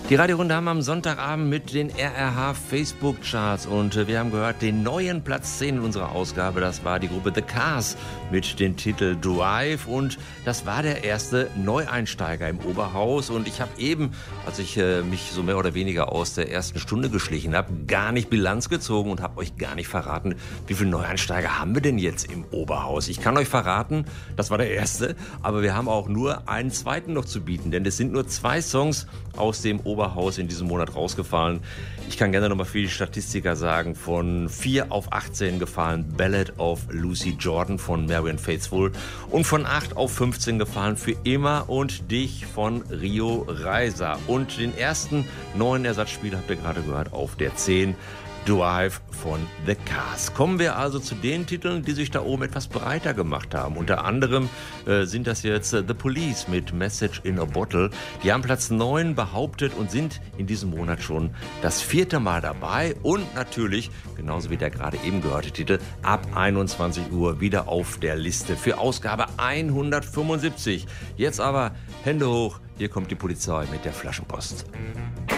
Die Radiorunde haben wir am Sonntagabend mit den RRH Facebook-Charts und wir haben gehört, den neuen Platz 10 in unserer Ausgabe, das war die Gruppe The Cars mit dem Titel Drive und das war der erste Neueinsteiger im Oberhaus und ich habe eben, als ich mich so mehr oder weniger aus der ersten Stunde geschlichen habe, gar nicht Bilanz gezogen und habe euch gar nicht verraten, wie viele Neueinsteiger haben wir denn jetzt im Oberhaus. Ich kann euch verraten, das war der erste, aber wir haben auch nur einen zweiten noch zu bieten, denn es sind nur 2 Songs aus dem Oberhaus in diesem Monat rausgefallen. Ich kann gerne nochmal für die Statistiker sagen, von 4 auf 18 gefallen Ballad of Lucy Jordan von Marianne Faithfull und von 8 auf 15 gefallen Für immer und dich von Rio Reiser. Und den ersten neuen Ersatzspieler habt ihr gerade gehört auf der 10. Drive von The Cars. Kommen wir also zu den Titeln, die sich da oben etwas breiter gemacht haben. Unter anderem sind das jetzt The Police mit Message in a Bottle. Die haben Platz 9 behauptet und sind in diesem Monat schon das 4. Mal dabei. Und natürlich, genauso wie der gerade eben gehörte Titel, ab 21 Uhr wieder auf der Liste für Ausgabe 175. Jetzt aber Hände hoch, hier kommt die Polizei mit der Flaschenpost.